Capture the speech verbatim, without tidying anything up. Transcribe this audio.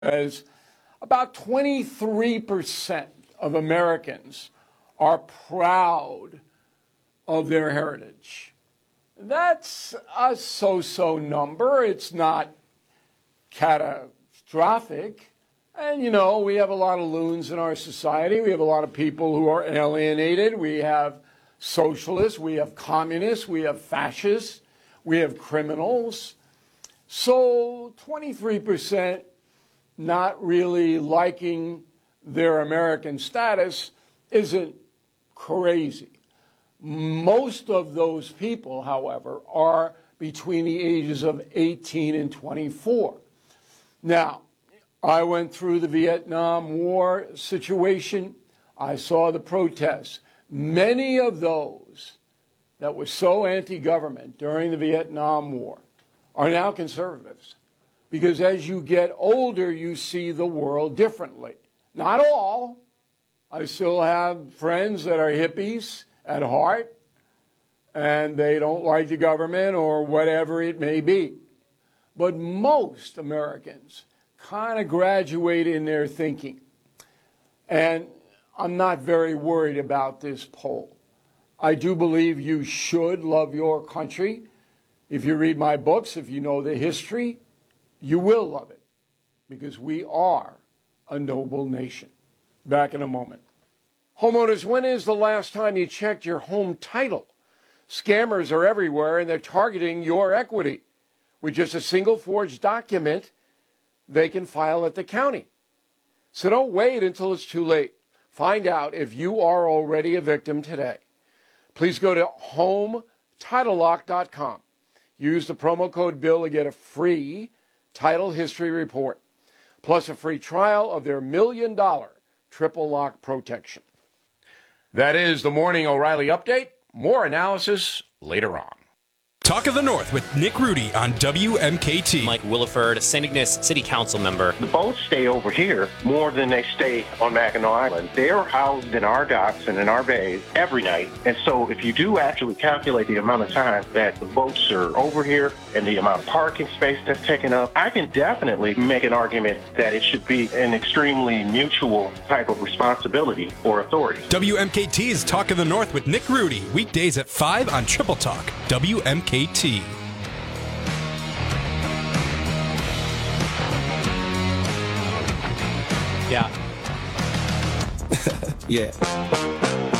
As about twenty-three percent of Americans are proud of their heritage. That's a so-so number. It's not catastrophic. And, you know, we have a lot of loons in our society. We have a lot of people who are alienated. We have socialists. We have communists. We have fascists. We have criminals. So twenty-three percent not really liking their American status isn't crazy. Most of those people, however, are between the ages of eighteen and twenty-four. Now, I went through the Vietnam War situation. I saw the protests. Many of those that were so anti-government during the Vietnam War are now conservatives. Because as you get older, you see the world differently. Not all. I still have friends that are hippies at heart, and they don't like the government or whatever it may be. But most Americans kind of graduate in their thinking. And I'm not very worried about this poll. I do believe you should love your country. If you read my books, if you know the history, you will love it, because we are a noble nation. Back in a moment. Homeowners, when is the last time you checked your home title? Scammers are everywhere, and they're targeting your equity. With just a single forged document, they can file at the county. So don't wait until it's too late. Find out if you are already a victim today. Please go to home title lock dot com. Use the promo code BILL to get a free title history report, plus a free trial of their million dollar triple lock protection. That is the Morning O'Reilly Update. More analysis later on. Talk of the North with Nick Rudy on W M K T. Mike Williford, Saint Ignace City Council member. The boats stay over here more than they stay on Mackinac Island. They're housed in our docks and in our bays every night. And so if you do actually calculate the amount of time that the boats are over here and the amount of parking space that's taken up, I can definitely make an argument that it should be an extremely mutual type of responsibility or authority. W M K T's Talk of the North with Nick Rudy, weekdays at five on Triple Talk. W M K T. Yeah. Yeah.